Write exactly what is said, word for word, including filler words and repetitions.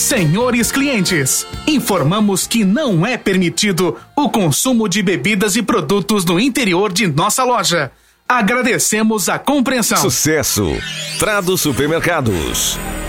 Senhores clientes, informamos que não é permitido o consumo de bebidas e produtos no interior de nossa loja. Agradecemos a compreensão. Sucesso! Trado Supermercados.